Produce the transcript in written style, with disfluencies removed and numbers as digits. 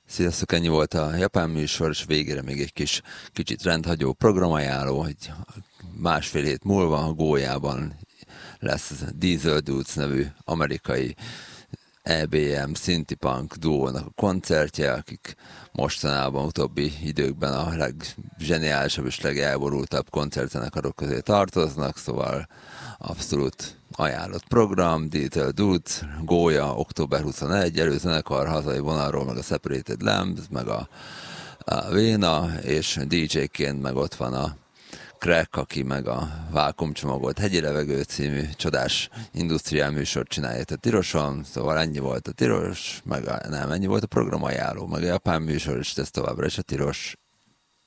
Sziasztok, ennyi volt a japán műsor, és végére még egy kicsit rendhagyó programajánló, hogy másfél hét múlva a Gólyában lesz Diesel Dudes nevű amerikai EBM Synthie Punk duónak a koncertje, akik mostanában utóbbi időkben a leggeniálisabb és legelborultabb koncertzenekarok közé tartoznak, szóval abszolút ajánlott program, Diesel Dudes, Gólya, október 21, előzenekar, hazai vonalról, meg a Separated Lambs, meg a Véna, és DJ-ként meg ott van a Crack, aki meg a Vákumcsomagolt Hegyi Levegő című csodás industriál műsort csinálja a Tiroson, szóval ennyi volt a Tiros, ennyi volt a programajánló, meg a japán műsor, és ez továbbra is a Tiros.